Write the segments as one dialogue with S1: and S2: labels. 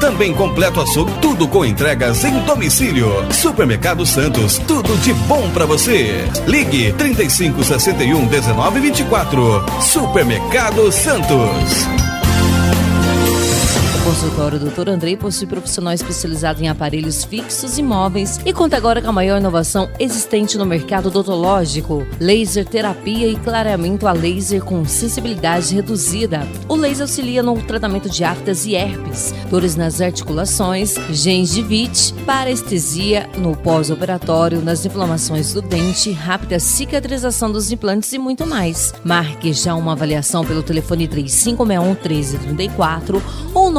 S1: Também completo açougue, tudo com entregas em domicílio. Supermercado Santos, tudo de bom pra você. Ligue 3561-1924. Supermercado Santos.
S2: O consultório Dr. Andrei possui profissional especializado em aparelhos fixos e móveis e conta agora com a maior inovação existente no mercado odontológico: laser terapia e clareamento a laser com sensibilidade reduzida. O laser auxilia no tratamento de aftas e herpes, dores nas articulações, gengivite, parestesia no pós-operatório, nas inflamações do dente, rápida cicatrização dos implantes e muito mais. Marque já uma avaliação pelo telefone 3561-1334 ou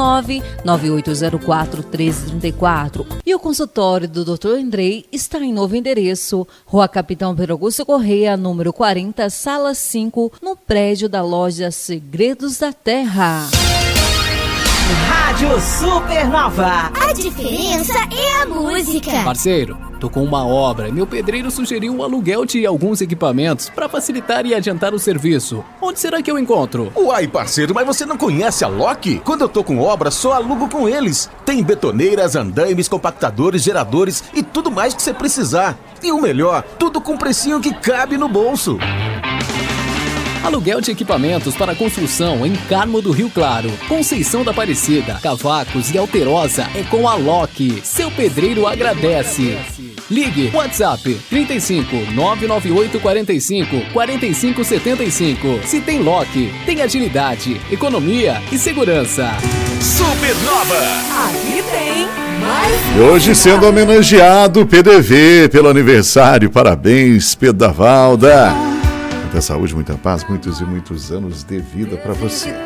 S2: 99804-1334. E o consultório do Dr. Andrei está em novo endereço, Rua Capitão Pedro Augusto Correia, número 40, sala 5, no prédio da loja Segredos da Terra.
S3: Rádio Supernova.
S4: A diferença é a música.
S5: Parceiro, tô com uma obra e meu pedreiro sugeriu um aluguel de alguns equipamentos para facilitar e adiantar o serviço. Onde será que eu encontro?
S6: Uai, parceiro, mas você não conhece a Loki? Quando eu tô com obra, só alugo com eles. Tem betoneiras, andaimes, compactadores, geradores e tudo mais que você precisar. E o melhor, tudo com precinho que cabe no bolso.
S5: Aluguel de equipamentos para construção em Carmo do Rio Claro, Conceição da Aparecida, Cavacos e Alterosa é com a Loki. Seu pedreiro agradece. Ligue WhatsApp 35 998 45 45 75. Se tem Loki, tem agilidade, economia e segurança.
S1: Supernova.
S3: Aqui tem mais.
S7: E hoje sendo homenageado PDV pelo aniversário. Parabéns, Pedro da Valda. Muita saúde, muita paz, muitos e muitos anos de vida para você.